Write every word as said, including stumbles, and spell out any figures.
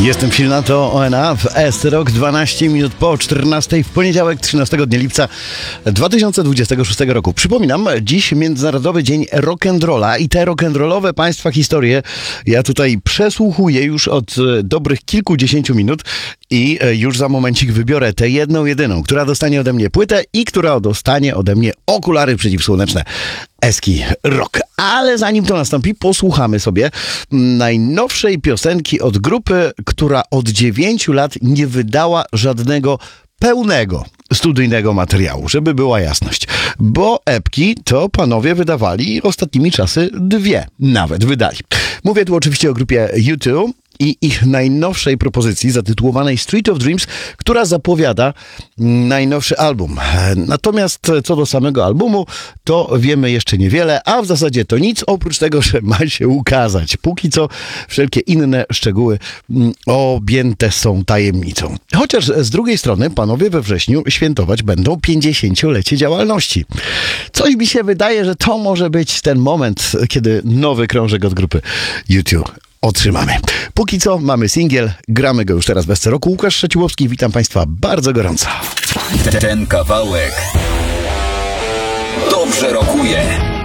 Jestem silna, to O N A w S-Rock, dwanaście minut po czternastej w poniedziałek, trzynastego dnia lipca dwa tysiące dwudziestego szóstego roku. Przypominam, dziś Międzynarodowy Dzień Rock'n'Rolla i te rock'n'rollowe państwa historie ja tutaj przesłuchuję już od dobrych kilkudziesięciu minut i już za momencik wybiorę tę jedną, jedyną, która dostanie ode mnie płytę i która dostanie ode mnie okulary przeciwsłoneczne. Eski Rock. Ale zanim to nastąpi, posłuchamy sobie najnowszej piosenki od grupy, która od dziewięciu lat nie wydała żadnego pełnego studyjnego materiału, żeby była jasność. Bo epki to panowie wydawali ostatnimi czasy dwie, nawet wydali. Mówię tu oczywiście o grupie U dwa i ich najnowszej propozycji zatytułowanej Street of Dreams, która zapowiada najnowszy album. Natomiast co do samego albumu, to wiemy jeszcze niewiele, a w zasadzie to nic, oprócz tego, że ma się ukazać. Póki co wszelkie inne szczegóły objęte są tajemnicą. Chociaż z drugiej strony panowie we wrześniu świętować będą pięćdziesięciolecie działalności. Coś mi się wydaje, że to może być ten moment, kiedy nowy krążek od grupy U dwa otrzymamy. Póki co mamy singiel, gramy go już teraz w S-Rocku. Łukasz Szeciłowski, witam Państwa bardzo gorąco. Ten kawałek dobrze rokuje.